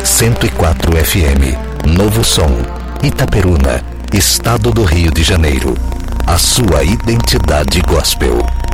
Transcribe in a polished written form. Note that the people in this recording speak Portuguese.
104 FM, Novo Som, Itaperuna, Estado do Rio de Janeiro. A sua identidade gospel.